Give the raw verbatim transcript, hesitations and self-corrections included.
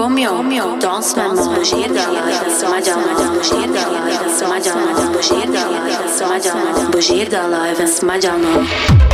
Komio, dansmemo, bežīrdalāja, smaģalmā, bežīrdalāja, smaģalmā, bežīrdalāja, smaģalmā, bežīrdalāja, smaģalmā.